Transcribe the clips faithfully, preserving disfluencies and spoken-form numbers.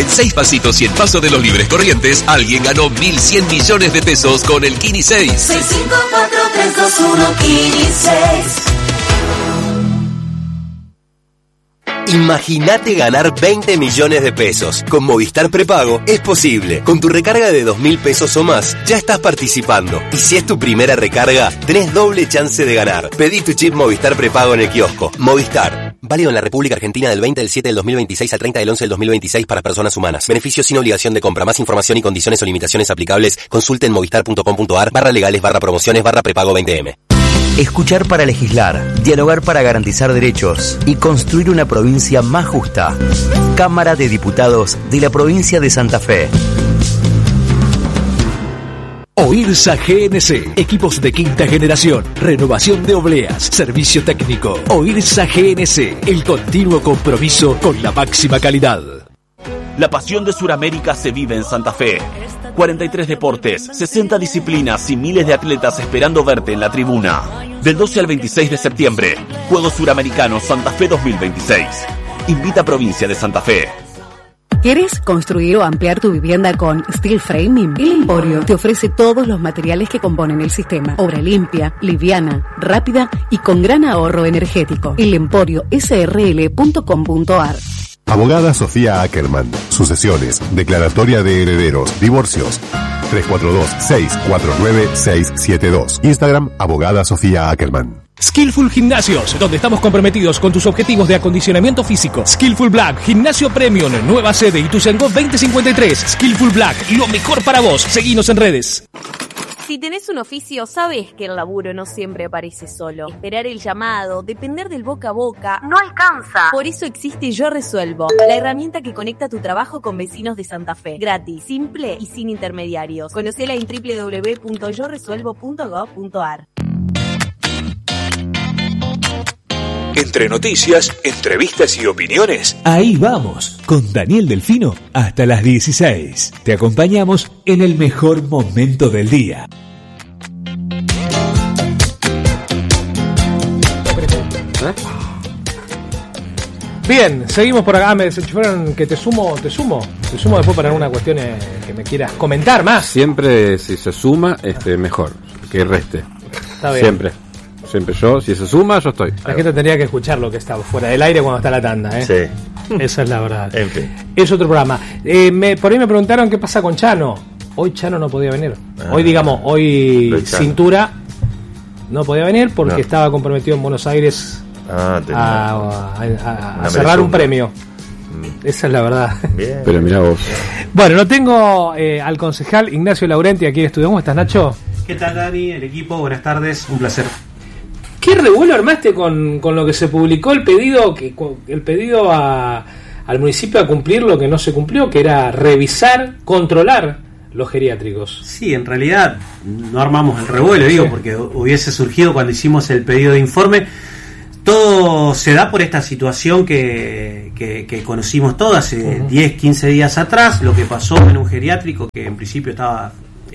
En seis pasitos y en Paso de los Libres Corrientes, alguien ganó mil cien millones de pesos con el Kini seis. seis cinco cuatro tres dos uno Kini seis. Imagínate ganar veinte millones de pesos. Con Movistar Prepago es posible. Con tu recarga de dos mil pesos o más, ya estás participando. Y si es tu primera recarga, tenés doble chance de ganar. Pedí tu chip Movistar Prepago en el kiosco. Movistar. Válido en la República Argentina del veinte del siete del dos mil veintiséis al treinta del once del dos mil veintiséis para personas humanas. Beneficio sin obligación de compra. Más información y condiciones o limitaciones aplicables, consulte en movistar.com.ar barra legales barra promociones barra prepago veinte eme. Escuchar para legislar, dialogar para garantizar derechos y construir una provincia más justa. Cámara de Diputados de la provincia de Santa Fe. OIRSA G N C, equipos de quinta generación, renovación de obleas, servicio técnico. OIRSA G N C, el continuo compromiso con la máxima calidad. La pasión de Sudamérica se vive en Santa Fe. cuarenta y tres deportes, sesenta disciplinas y miles de atletas esperando verte en la tribuna. Del doce al veintiséis de septiembre, Juegos Suramericanos Santa Fe dos mil veintiséis. Invita a Provincia de Santa Fe. ¿Quieres construir o ampliar tu vivienda con Steel Framing? El Emporio te ofrece todos los materiales que componen el sistema. Obra limpia, liviana, rápida y con gran ahorro energético. El Emporio S R L punto com punto a r. Abogada Sofía Ackerman. Sucesiones, declaratoria de herederos, divorcios. tres cuatro dos, seis cuatro nueve, seis siete dos. Instagram, Abogada Sofía Ackerman. Skillful Gimnasios, donde estamos comprometidos con tus objetivos de acondicionamiento físico. Skillful Black, Gimnasio Premium, nueva sede Ituzaingó veinte cincuenta y tres. Skillful Black, lo mejor para vos. Seguinos en redes. Si tenés un oficio, sabes que el laburo no siempre aparece solo. Esperar el llamado, depender del boca a boca, no alcanza. Por eso existe Yo Resuelvo, la herramienta que conecta tu trabajo con vecinos de Santa Fe. Gratis, simple y sin intermediarios. Conocela en doble u doble u doble u punto yo resuelvo punto gob punto a r. Entre noticias, entrevistas y opiniones. Ahí vamos, con Daniel Delfino hasta las dieciséis. Te acompañamos en el mejor momento del día. ¿Eh? Bien, seguimos por acá. Ah, me desenchufaron que te sumo, te sumo, te sumo después para alguna cuestión que me quieras comentar más. Siempre si se suma, este mejor que reste. Está bien. Siempre. Siempre yo, si se suma, yo estoy. La gente tendría que escuchar lo que está fuera del aire cuando está la tanda, ¿eh? Sí. Esa es la verdad. En fin. Es otro programa. Eh, me, por ahí me preguntaron qué pasa con Chano. Hoy Chano no podía venir. Ah, hoy, digamos, hoy Cintura no podía venir porque no. estaba comprometido en Buenos Aires ah, a, a, a, a cerrar un premio. Mm. Esa es la verdad. Bien. Pero mirá vos. Bueno, no tengo eh, al concejal Ignacio Laurenti aquí en estudio. ¿Cómo estás, Nacho? ¿Qué tal, Dani? El equipo, buenas tardes, un placer. ¿Qué revuelo armaste con, con lo que se publicó el pedido que el pedido a, al municipio a cumplir lo que no se cumplió, que era revisar, controlar los geriátricos? Sí, en realidad no armamos el revuelo, digo, sí. Porque hubiese surgido cuando hicimos el pedido de informe. Todo se da por esta situación que, que, que conocimos todos hace uh-huh. diez, quince días atrás, lo que pasó en un geriátrico que en principio estaba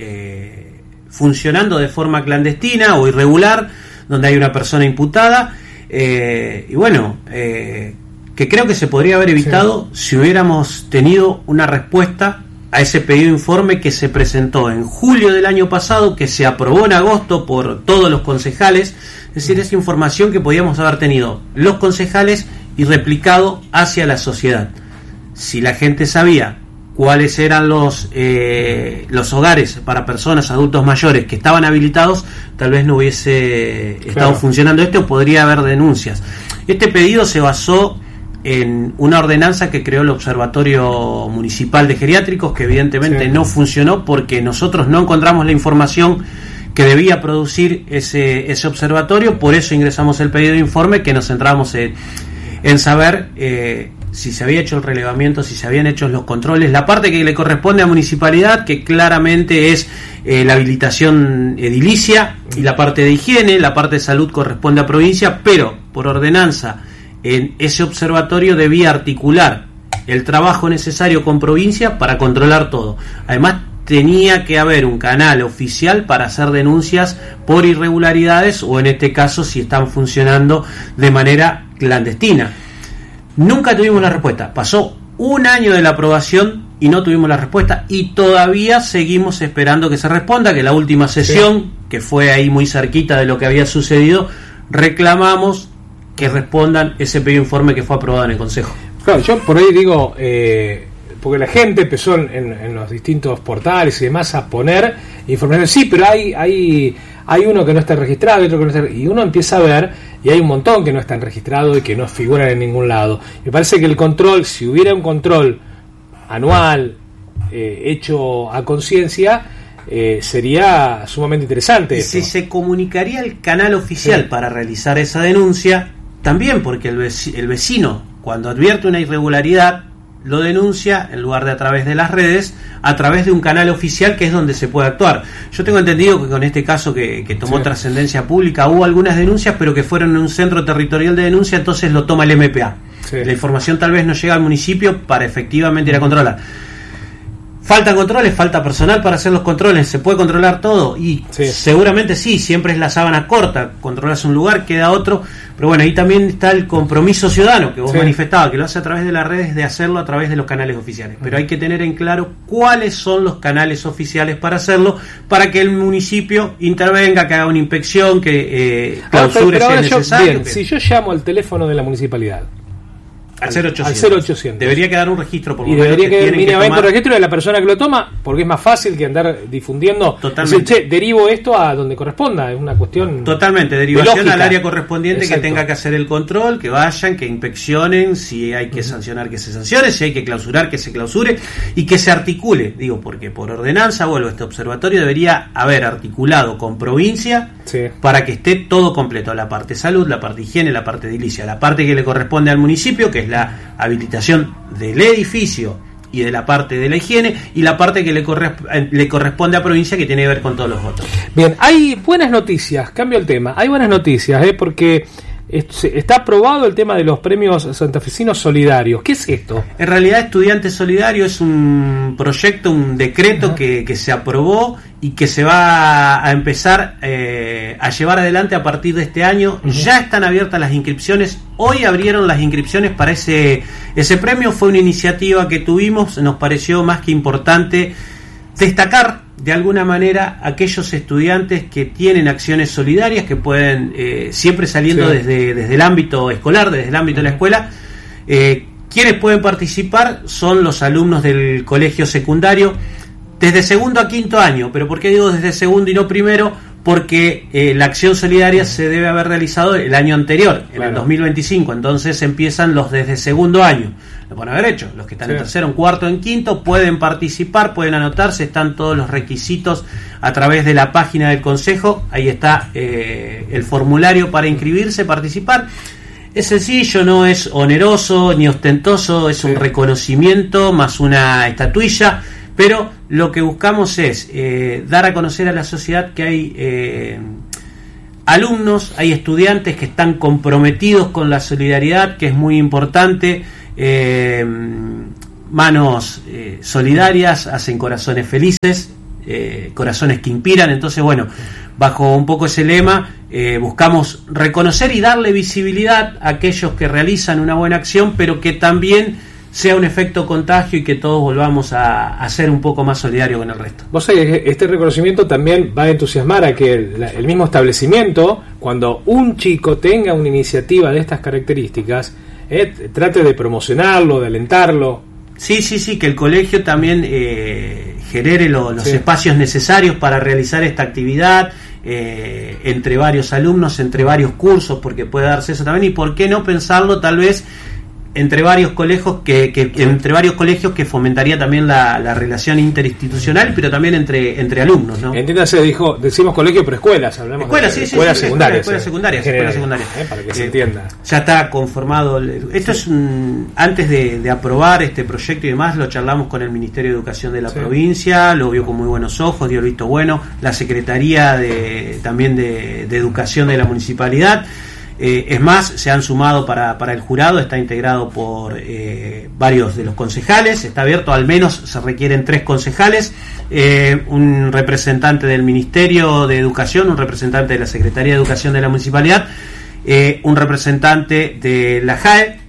eh, funcionando de forma clandestina o irregular, donde hay una persona imputada, eh, y bueno, eh, que creo que se podría haber evitado sí. si hubiéramos tenido una respuesta a ese pedido de informe que se presentó en julio del año pasado, que se aprobó en agosto por todos los concejales, es decir, esa información que podíamos haber tenido los concejales y replicado hacia la sociedad. Si la gente sabía cuáles eran los eh, los hogares para personas, adultos mayores que estaban habilitados, tal vez no hubiese claro. estado funcionando esto, o podría haber denuncias. Este pedido se basó en una ordenanza que creó el Observatorio Municipal de Geriátricos, que evidentemente sí. no funcionó porque nosotros no encontramos la información que debía producir ese, ese observatorio. Por eso ingresamos el pedido de informe, que nos centramos en, en saber eh, si se había hecho el relevamiento, si se habían hecho los controles, la parte que le corresponde a municipalidad, que claramente es eh, la habilitación edilicia, y la parte de higiene, la parte de salud corresponde a provincia, pero por ordenanza en ese observatorio debía articular el trabajo necesario con provincia para controlar todo. Además, tenía que haber un canal oficial para hacer denuncias por irregularidades, o en este caso si están funcionando de manera clandestina. Nunca tuvimos la respuesta. Pasó un año de la aprobación y no tuvimos la respuesta, y todavía seguimos esperando que se responda, que la última sesión, sí. que fue ahí muy cerquita de lo que había sucedido, reclamamos que respondan ese pedido de informe que fue aprobado en el Consejo. Claro, yo por ahí digo, eh, porque la gente empezó en, en los distintos portales y demás a poner información, sí, pero hay hay hay uno que no está registrado y otro que no está, y uno empieza a ver, y hay un montón que no están registrados y que no figuran en ningún lado. Me parece que el control, si hubiera un control anual eh, hecho a conciencia, eh, sería sumamente interesante. Y si se comunicaría el canal oficial sí. para realizar esa denuncia, también, porque el vecino, el vecino cuando advierte una irregularidad lo denuncia en lugar de a través de las redes, a través de un canal oficial que es donde se puede actuar. Yo tengo entendido que con este caso que, que tomó sí. trascendencia pública hubo algunas denuncias, pero que fueron en un centro territorial de denuncia, entonces lo toma el M P A. Sí. La información tal vez no llega al municipio para efectivamente ir a controlar. Faltan controles, falta personal para hacer los controles, ¿se puede controlar todo? Y sí. seguramente sí, siempre es la sábana corta, controlas un lugar, queda otro, pero bueno, ahí también está el compromiso ciudadano que vos sí. manifestabas, que lo hace a través de las redes, de hacerlo a través de los canales oficiales, pero hay que tener en claro cuáles son los canales oficiales para hacerlo, para que el municipio intervenga, que haga una inspección, que eh, clausure si es necesario. Yo, bien, si yo llamo al teléfono de la municipalidad, Al cero ochocientos. Al cero ochocientos. Debería quedar un registro por lo y menos. Debería que quedar mínimamente un registro de la persona que lo toma, porque es más fácil que andar difundiendo. Totalmente. Decir, che, derivo esto a donde corresponda, es una cuestión. Totalmente, derivación lógica. Al área correspondiente. Exacto. Que tenga que hacer el control, que vayan, que inspeccionen, si hay que uh-huh. sancionar, que se sancione, si hay que clausurar, que se clausure y que se articule. Digo, porque por ordenanza, vuelvo, este observatorio debería haber articulado con provincia sí. para que esté todo completo: la parte salud, la parte higiene, la parte edilicia, la parte que le corresponde al municipio, que es la habilitación del edificio y de la parte de la higiene, y la parte que le, corresp- le corresponde a provincia, que tiene que ver con todos los votos. Bien, hay buenas noticias, cambio el tema, hay buenas noticias, ¿eh? porque está aprobado el tema de los premios santafesinos solidarios. ¿Qué es esto? En realidad, Estudiante Solidario es un proyecto, un decreto que, que se aprobó y que se va a empezar eh, a llevar adelante a partir de este año. Uh-huh. Ya están abiertas las inscripciones. Hoy abrieron las inscripciones para ese, ese premio. Fue una iniciativa que tuvimos, nos pareció más que importante destacar de alguna manera aquellos estudiantes que tienen acciones solidarias, que pueden, eh, siempre saliendo sí. desde, desde el ámbito escolar, desde el ámbito de la escuela. Eh, quienes pueden participar son los alumnos del colegio secundario desde segundo a quinto año. ¿Pero por qué digo desde segundo y no primero? Porque eh, la acción solidaria se debe haber realizado el año anterior, en claro. el dos mil veinticinco, entonces empiezan los desde segundo año. Lo pueden haber hecho, los que están sí. en tercero, en cuarto, en quinto, pueden participar, pueden anotarse, están todos los requisitos a través de la página del Consejo, ahí está eh, el formulario para inscribirse, participar. Es sencillo, no es oneroso ni ostentoso, es sí. un reconocimiento más una estatuilla, pero lo que buscamos es eh, dar a conocer a la sociedad que hay eh, alumnos, hay estudiantes que están comprometidos con la solidaridad, que es muy importante. Eh, manos eh, solidarias hacen corazones felices, eh, corazones que inspiran. Entonces, bueno, bajo un poco ese lema eh, buscamos reconocer y darle visibilidad a aquellos que realizan una buena acción, pero que también sea un efecto contagio y que todos volvamos a, a ser un poco más solidarios con el resto. Vos sabés que este reconocimiento también va a entusiasmar a que el, el mismo establecimiento, cuando un chico tenga una iniciativa de estas características, eh, trate de promocionarlo, de alentarlo. Sí, sí, sí, que el colegio también eh, genere lo, los sí. espacios necesarios para realizar esta actividad, eh, entre varios alumnos, entre varios cursos, porque puede darse eso también, y por qué no pensarlo tal vez entre varios colegios que, que entre varios colegios que fomentaría también la, la relación interinstitucional, pero también entre entre alumnos, ¿no? Entiéndase, dijo, decimos colegio, pero escuelas, hablamos escuelas, de sí, sí, escuelas sí, secundarias, escuelas secundarias, escuelas secundarias, eh, para que eh, se entienda. Ya está conformado. Esto sí. es un, antes de, de aprobar este proyecto y demás, lo charlamos con el Ministerio de Educación de la sí. provincia, lo vio con muy buenos ojos, dio el visto bueno, la Secretaría de también de, de Educación de la municipalidad. Eh, es más, se han sumado para, para el jurado, está integrado por eh, varios de los concejales, está abierto, al menos se requieren tres concejales, eh, un representante del Ministerio de Educación, un representante de la Secretaría de Educación de la Municipalidad, eh, un representante de la J A E,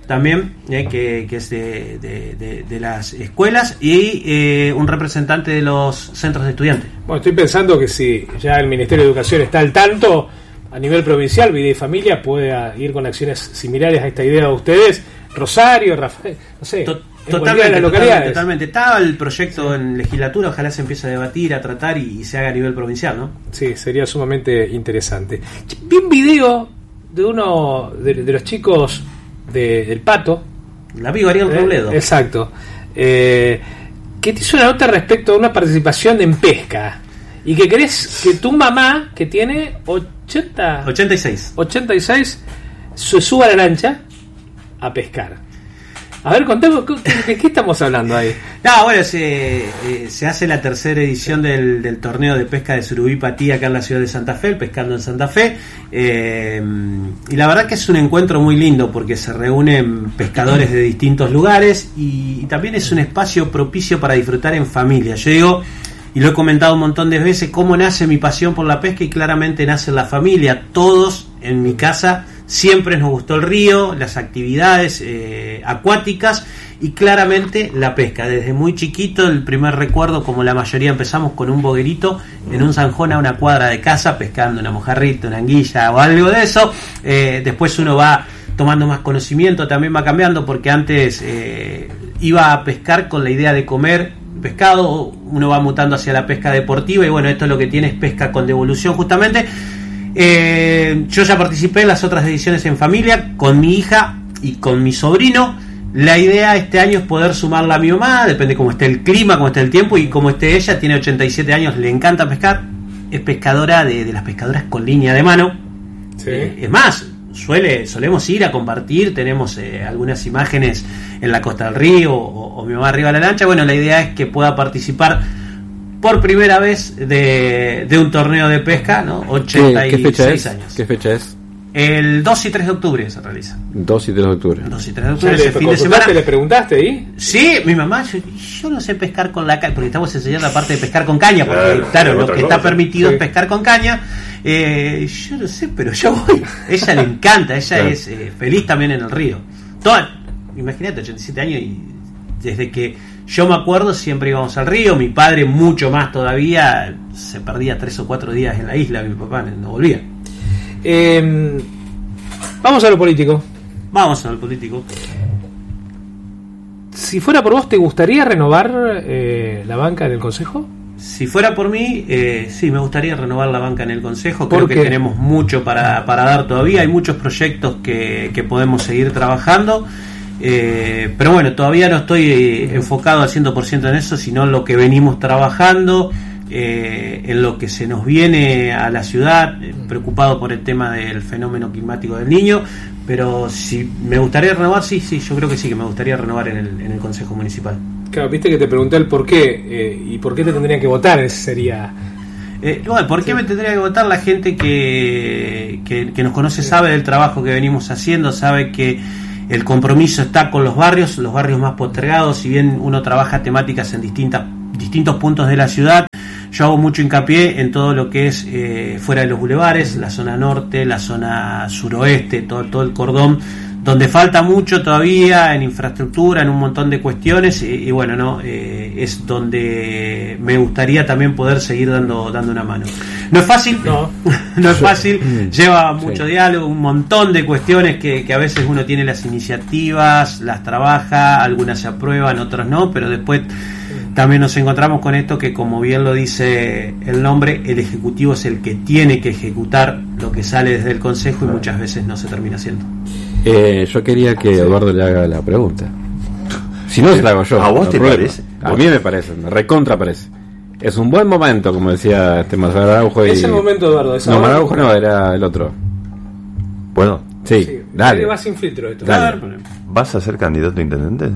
también, eh, que, que es de, de, de, de las escuelas, y eh, un representante de los centros de estudiantes. Bueno, estoy pensando que si ya el Ministerio de Educación está al tanto, a nivel provincial, Vida y Familia puede ir con acciones similares a esta idea de ustedes. Rosario, Rafael, no sé, To- en totalmente, las localidades. totalmente, totalmente. Estaba el proyecto en legislatura, ojalá se empiece a debatir, a tratar y, y se haga a nivel provincial, ¿no? Sí, sería sumamente interesante. Vi un video de uno de, de los chicos de, del Pato. La amigo Ariel eh, Robledo. Exacto. Eh, que te hizo una nota respecto a una participación en pesca. Y que querés que tu mamá, que tiene ochenta, ochenta y seis, ochenta y seis, se suba a la lancha a pescar. A ver, contame, ¿de qué estamos hablando ahí? No, bueno, se, eh, se hace la tercera edición del, del torneo de pesca de Surubí Patí acá en la ciudad de Santa Fe, el Pescando en Santa Fe. Eh, y la verdad que es un encuentro muy lindo porque se reúnen pescadores de distintos lugares y, y también es un espacio propicio para disfrutar en familia. Yo digo, y lo he comentado un montón de veces, cómo nace mi pasión por la pesca, y claramente nace en la familia. Todos en mi casa siempre nos gustó el río, las actividades eh, acuáticas y claramente la pesca. Desde muy chiquito, el primer recuerdo, como la mayoría, empezamos con un boguerito en un zanjón a una cuadra de casa, pescando una mojarrita, una anguilla o algo de eso. Eh, después uno va tomando más conocimiento, también va cambiando, porque antes eh, iba a pescar con la idea de comer pescado, uno va mutando hacia la pesca deportiva y bueno, esto es lo que tiene, es pesca con devolución justamente. Eh, yo ya participé en las otras ediciones en familia, con mi hija y con mi sobrino. La idea este año es poder sumarla a mi mamá, depende cómo esté el clima, cómo esté el tiempo y cómo esté ella. Tiene ochenta y siete años, le encanta pescar, es pescadora de, de las pescadoras con línea de mano. Sí. Eh, es más, suele solemos ir a compartir, tenemos eh, algunas imágenes en la costa del río o, o mi mamá arriba de la lancha. Bueno, la idea es que pueda participar por primera vez de, de un torneo de pesca, ¿no? ochenta y seis ¿Qué, qué fecha es? años. ¿Qué fecha es? El dos y tres de octubre se realiza. dos y tres de octubre. dos y tres de octubre, ese ¿Le fin de semana. ¿Le preguntaste ahí? Sí, mi mamá, yo, yo no sé pescar con la caña, porque estamos enseñando la parte de pescar con caña, porque Claro, claro, lo otra que cosa. está permitido Sí. es pescar con caña. Eh, yo no sé, pero yo voy. Ella le encanta, ella Claro. es eh, feliz también en el río. Toda, imagínate, ochenta y siete años y desde que yo me acuerdo siempre íbamos al río. Mi padre mucho más todavía, se perdía tres o cuatro días en la isla, mi papá no volvía. Eh, vamos a lo político. Vamos al político. Si fuera por vos, ¿te gustaría renovar eh, la banca en el Consejo? Si fuera por mí, eh, sí, me gustaría renovar la banca en el Consejo. Creo ¿Por que qué? tenemos mucho para, para dar todavía. Hay muchos proyectos que, que podemos seguir trabajando. Eh, pero bueno, todavía no estoy eh, enfocado al cien por ciento en eso, sino en lo que venimos trabajando, eh, en lo que se nos viene a la ciudad, eh, preocupado por el tema del fenómeno climático del Niño. Pero si me gustaría renovar, sí, sí, yo creo que sí, que me gustaría renovar en el, en el Consejo Municipal. Claro, viste que te pregunté el por qué eh, y por qué te tendrían que votar. Ese sería. Eh, bueno, ¿por qué me tendría que votar? La gente que, que, que nos conoce sabe del trabajo que venimos haciendo, sabe que el compromiso está con los barrios, los barrios más postergados. Si bien uno trabaja temáticas en distintas, distintos puntos de la ciudad, yo hago mucho hincapié en todo lo que es eh, fuera de los bulevares, la zona norte, la zona suroeste, todo, todo el cordón, donde falta mucho todavía en infraestructura, en un montón de cuestiones, y, y bueno, no eh, es donde me gustaría también poder seguir dando dando una mano. No es fácil, No. no es fácil, lleva mucho Sí. diálogo, un montón de cuestiones que, que a veces uno tiene las iniciativas, las trabaja, algunas se aprueban, otras no, pero después también nos encontramos con esto que, como bien lo dice el nombre, el Ejecutivo es el que tiene que ejecutar lo que sale desde el Consejo y muchas veces no se termina haciendo. Eh, yo quería que Eduardo le haga la pregunta. Si no, se la hago yo. ¿A vos no te problema. parece? A mí me parece, me recontra parece. Es un buen momento, como decía este Marcelo Araujo. Y... Es el momento, Eduardo. Es No, ahora. Araujo no, era el otro. Bueno, Sí, Sí, dale. va sin filtro esto. Dale. ¿vas a ser candidato a intendente?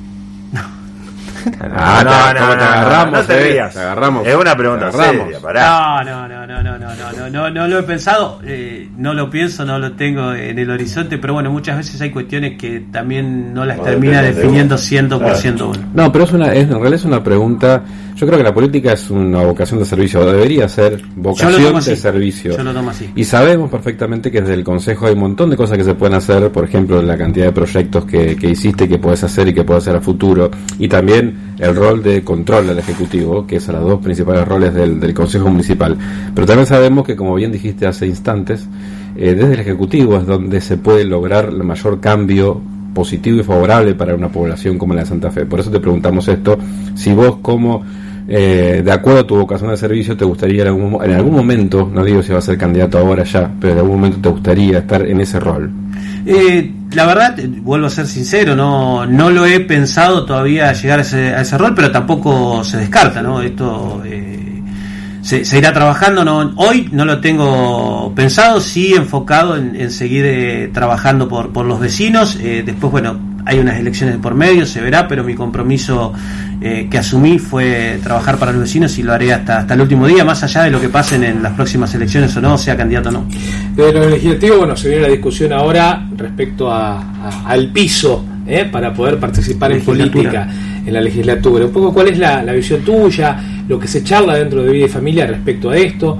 Ah, te- ¿cómo te agarramos, no te eh? rías. Te agarramos. Es una pregunta Te agarramos. seria, pará. No, no, no, no, no, no, no, no, no, no lo he pensado, eh, no lo pienso, no lo tengo en el horizonte, pero bueno, muchas veces hay cuestiones que también no las No termina depende de definiendo uno. cien por ciento uno. No, pero es una, es, en realidad es una pregunta. Yo creo que la política es una vocación de servicio, o debería ser vocación de servicio. Yo lo tomo así. Y sabemos perfectamente que desde el Consejo hay un montón de cosas que se pueden hacer, por ejemplo, la cantidad de proyectos que, que hiciste, que puedes hacer y que puedes hacer a futuro, y también el rol de control del Ejecutivo, que son los dos principales roles del, del Consejo Municipal. Pero también sabemos que, como bien dijiste hace instantes, eh, desde el Ejecutivo es donde se puede lograr el mayor cambio positivo y favorable para una población como la de Santa Fe. Por eso te preguntamos esto, si vos como eh, de acuerdo a tu vocación de servicio te gustaría en algún, en algún momento, no digo si vas a ser candidato ahora ya, pero en algún momento te gustaría estar en ese rol. Eh, la verdad, vuelvo a ser sincero, no no lo he pensado todavía llegar a ese, a ese rol, pero tampoco se descarta, ¿no? Esto eh, se, se irá trabajando, no hoy no lo tengo pensado, sí enfocado en, en seguir eh, trabajando por, por los vecinos. Eh, después, bueno, hay unas elecciones de por medio, se verá, pero mi compromiso eh, que asumí fue trabajar para los vecinos y lo haré hasta hasta el último día, más allá de lo que pasen en las próximas elecciones o no, sea candidato o no. De lo legislativo, bueno, se viene la discusión ahora respecto a, a, al piso ¿eh? para poder participar en política en la legislatura. Un poco, ¿cuál es la, la visión tuya, lo que se charla dentro de Vida y Familia respecto a esto?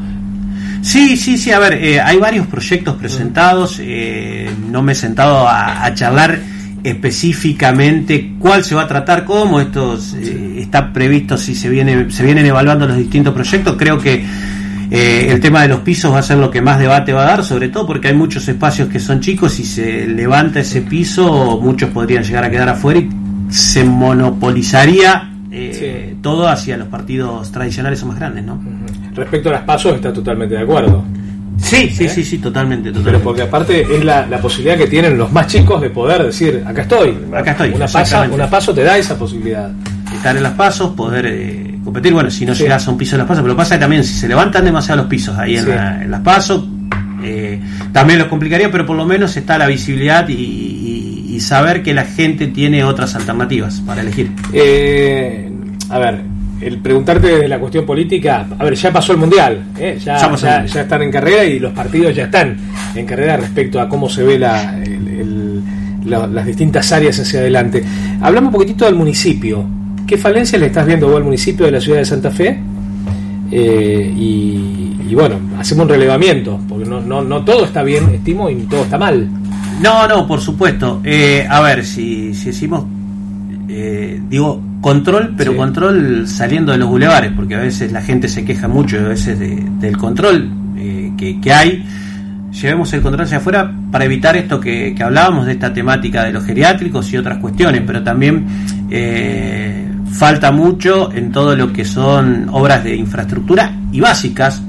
Sí, sí, sí, a ver, eh, hay varios proyectos presentados, eh, no me he sentado a, a charlar específicamente cuál se va a tratar, cómo esto eh, está previsto, si se viene se vienen evaluando los distintos proyectos. Creo que eh, el tema de los pisos va a ser lo que más debate va a dar, sobre todo porque hay muchos espacios que son chicos y se levanta ese piso, muchos podrían llegar a quedar afuera y se monopolizaría eh, sí. todo hacia los partidos tradicionales o más grandes, ¿no? Respecto a las pasos, está totalmente de acuerdo. Sí, sí, ¿Eh? sí, sí, totalmente, totalmente. Pero porque aparte es la, la posibilidad que tienen los más chicos de poder decir, acá estoy, acá estoy. Una pasa, una paso te da esa posibilidad. Estar en las pasos, poder eh, competir, bueno, si no sí. llegas a un piso de las pasos, pero pasa que también si se levantan demasiado los pisos ahí en, sí. la, en las pasos, eh, también los complicaría, pero por lo menos está la visibilidad y, y, y saber que la gente tiene otras alternativas para elegir. Eh, a ver, el preguntarte desde la cuestión política, a ver, ya pasó el Mundial, ¿eh? ya, ya, ya, ya están en carrera y los partidos ya están en carrera respecto a cómo se ve la, el, el, la, las distintas áreas hacia adelante. Hablamos un poquitito del municipio. ¿Qué falencias le estás viendo vos al municipio de la ciudad de Santa Fe? Eh, y, y bueno, hacemos un relevamiento, porque no, no, no todo está bien, estimo, y todo está mal. No, no, por supuesto. Eh, a ver, si, si decimos, eh, digo, control, pero sí. control saliendo de los bulevares, porque a veces la gente se queja mucho a veces de, del control eh, que, que hay. Llevemos el control hacia afuera para evitar esto que, que hablábamos de esta temática de los geriátricos y otras cuestiones, pero también eh, falta mucho en todo lo que son obras de infraestructura y básicas.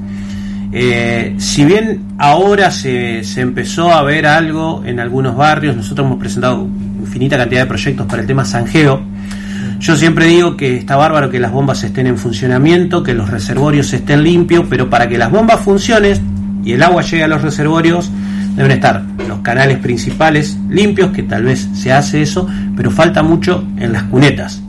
Eh, si bien ahora se, se empezó a ver algo en algunos barrios, nosotros hemos presentado infinita cantidad de proyectos para el tema Sanjeo. Yo siempre digo que está bárbaro que las bombas estén en funcionamiento, que los reservorios estén limpios, pero para que las bombas funcionen y el agua llegue a los reservorios, deben estar los canales principales limpios, que tal vez se hace eso, pero falta mucho en las cunetas.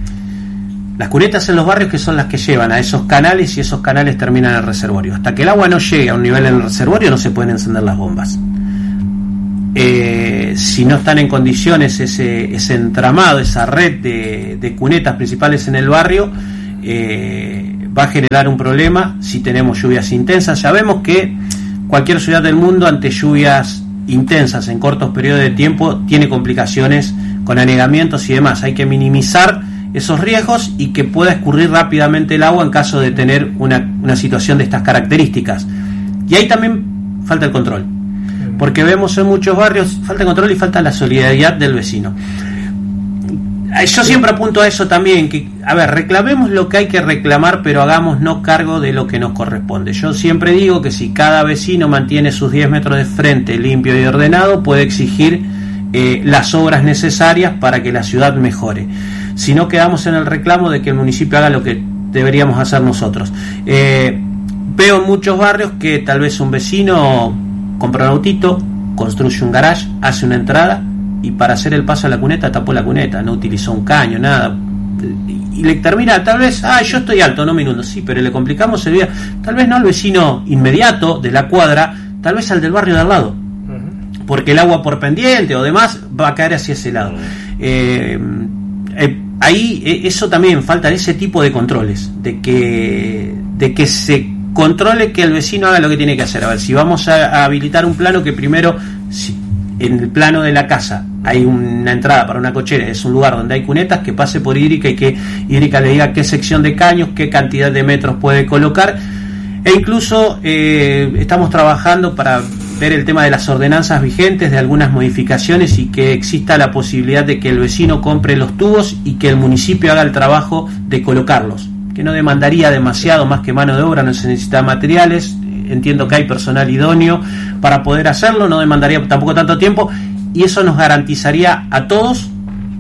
Las cunetas en los barrios, que son las que llevan a esos canales, y esos canales terminan en el reservorio. Hasta que el agua no llegue a un nivel en el reservorio, no se pueden encender las bombas. Eh, si no están en condiciones ese, ese entramado, esa red de, de cunetas principales en el barrio, eh, va a generar un problema si tenemos lluvias intensas. Ya vemos que cualquier ciudad del mundo ante lluvias intensas en cortos periodos de tiempo tiene complicaciones con anegamientos y demás. Hay que minimizar esos riesgos y que pueda escurrir rápidamente el agua en caso de tener una, una situación de estas características. Y ahí también falta el control, porque vemos en muchos barrios falta el control y falta la solidaridad del vecino. Yo siempre apunto a eso también, que, a ver, reclamemos lo que hay que reclamar, pero hagamos no cargo de lo que nos corresponde. Yo siempre digo que si cada vecino mantiene sus diez metros de frente limpio y ordenado, puede exigir eh, las obras necesarias para que la ciudad mejore. Si no, quedamos en el reclamo de que el municipio haga lo que deberíamos hacer nosotros. Eh, veo en muchos barrios que tal vez un vecino compra un autito, construye un garage, hace una entrada, y para hacer el paso a la cuneta tapó la cuneta, no utilizó un caño, nada, y le termina, tal vez, ah, yo estoy alto, no me inundo, sí, pero le complicamos el día, tal vez no al vecino inmediato de la cuadra, tal vez al del barrio de al lado, porque el agua por pendiente o demás va a caer hacia ese lado. Eh, eh, ahí eh, eso también falta, ese tipo de controles, de que, de que se controle que el vecino haga lo que tiene que hacer. A ver, si vamos a, a habilitar un plano, que primero, si en el plano de la casa hay una entrada para una cochera, es un lugar donde hay cunetas, que pase por Hídrica y que Hídrica le diga qué sección de caños, qué cantidad de metros puede colocar. E incluso eh, estamos trabajando para ver el tema de las ordenanzas vigentes, de algunas modificaciones, y que exista la posibilidad de que el vecino compre los tubos y que el municipio haga el trabajo de colocarlos, que no demandaría demasiado más que mano de obra, no se necesita materiales, entiendo que hay personal idóneo para poder hacerlo, no demandaría tampoco tanto tiempo, y eso nos garantizaría a todos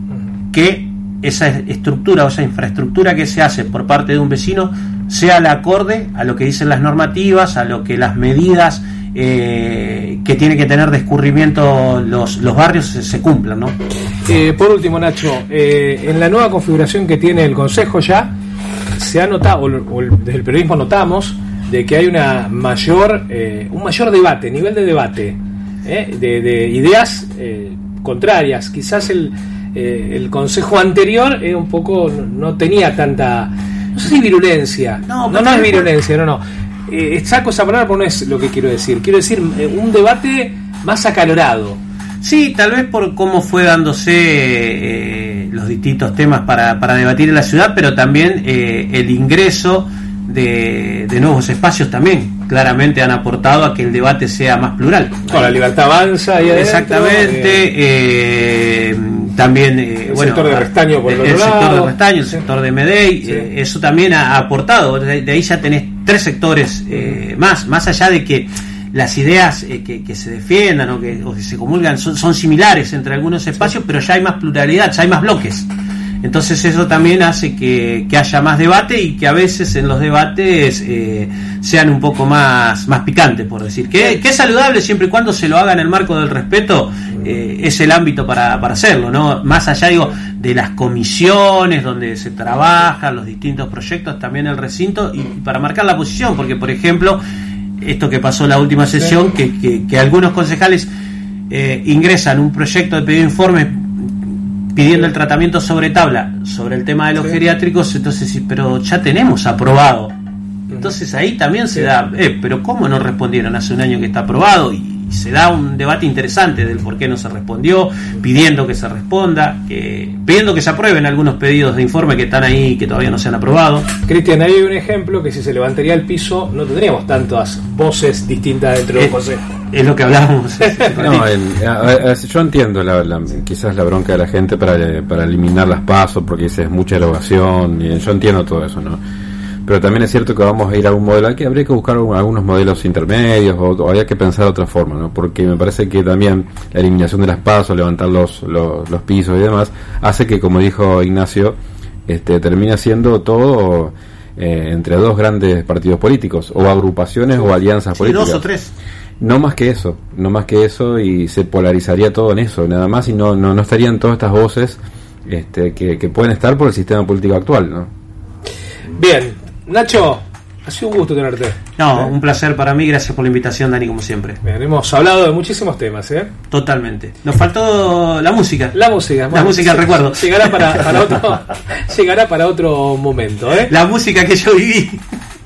que esa estructura o esa infraestructura que se hace por parte de un vecino sea la acorde a lo que dicen las normativas, a lo que las medidas eh, que tiene que tener de escurrimiento los, los barrios se, se cumplan, ¿no? Eh, por último, Nacho, eh, en la nueva configuración que tiene el Consejo ya se ha notado, o, o desde el periodismo notamos, de que hay una mayor eh, un mayor debate, nivel de debate, eh, de, de ideas eh, contrarias. Quizás el eh, el Consejo anterior eh, un poco no, no tenía tanta, no sé si virulencia, no, no, no es virulencia, no, no. Eh, saco esa palabra porque no es lo que quiero decir. Quiero decir eh, un debate más acalorado. Sí, tal vez por cómo fue dándose eh, los distintos temas para, para debatir en la ciudad, pero también eh, el ingreso de, de nuevos espacios también claramente han aportado a que el debate sea más plural. Con la Libertad Avanza ahí adentro, exactamente, eh, eh, también eh, el bueno, sector de Restaño por el, el otro sector lado. de Restaño, el sí. sector de Medey, sí. eh, eso también ha, ha aportado. De, de ahí ya tenés tres sectores eh, más, más allá de que las ideas eh, que, que se defiendan o que, o que se comulgan son, son similares entre algunos espacios, pero ya hay más pluralidad, ya hay más bloques. Entonces eso también hace que, que haya más debate y que a veces en los debates eh, sean un poco más, más picantes, por decir. Que, que es saludable siempre y cuando se lo haga en el marco del respeto, eh, es el ámbito para, para hacerlo, ¿no? Más allá, digo, de las comisiones donde se trabajan los distintos proyectos, también el recinto, y, y para marcar la posición, porque por ejemplo, esto que pasó en la última sesión, que, que, que algunos concejales eh, ingresan un proyecto de pedido de informe pidiendo el tratamiento sobre tabla sobre el tema de los sí. geriátricos, entonces sí, pero ya tenemos aprobado. Entonces ahí también se da, eh, pero ¿cómo no respondieron? Hace un año que está aprobado, y, y se da un debate interesante del por qué no se respondió, pidiendo que se responda, que, pidiendo que se aprueben algunos pedidos de informe que están ahí que todavía no se han aprobado. Cristian, ahí hay un ejemplo que si se levantaría el piso no tendríamos tantas voces distintas dentro del consejo. Es lo que hablábamos. No, el, a, a, yo entiendo la, la, quizás la bronca de la gente para, para eliminar las pasos, porque esa es mucha erogación, y yo entiendo todo eso, ¿no? Pero también es cierto que vamos a ir a un modelo, que habría que buscar algunos modelos intermedios, o, o habría que pensar de otra forma, ¿no? Porque me parece que también la eliminación de las pasos, levantar los, los, los pisos y demás, hace que, como dijo Ignacio, este termina siendo todo eh, entre dos grandes partidos políticos, o agrupaciones sí. o alianzas sí, políticas. Dos o tres. No más que eso, no más que eso, y se polarizaría todo en eso, nada más, y no no, no estarían todas estas voces este, que, que pueden estar por el sistema político actual, ¿no? Bien, Nacho, ha sido un gusto tenerte. No, ¿Eh? un placer para mí, gracias por la invitación, Dani, como siempre. Bien, hemos hablado de muchísimos temas, ¿eh? Totalmente. Nos faltó la música. La música, la música, el recuerdo. Llegará para, para otro, llegará para otro momento, ¿eh? La música que yo viví.